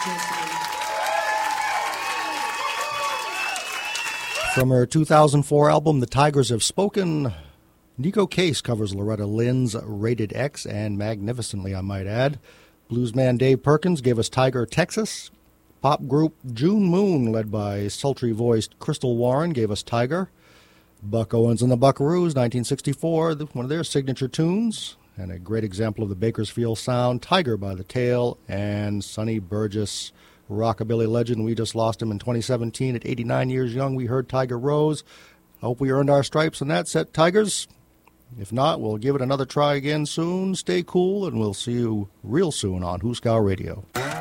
From her 2004 album, The Tigers Have Spoken, Nico Case covers Loretta Lynn's Rated X, and magnificently, I might add. Bluesman Dave Perkins gave us Tiger, Texas. Pop group June Moon, led by sultry-voiced Crystal Warren, gave us Tiger. Buck Owens and the Buckaroos, 1964, one of their signature tunes, and a great example of the Bakersfield sound, Tiger by the Tail, and Sonny Burgess, rockabilly legend. We just lost him in 2017 at 89 years young. We heard Tiger Rose. I hope we earned our stripes on that set, Tigers. If not, we'll give it another try again soon. Stay cool, and we'll see you real soon on Hooskow Radio.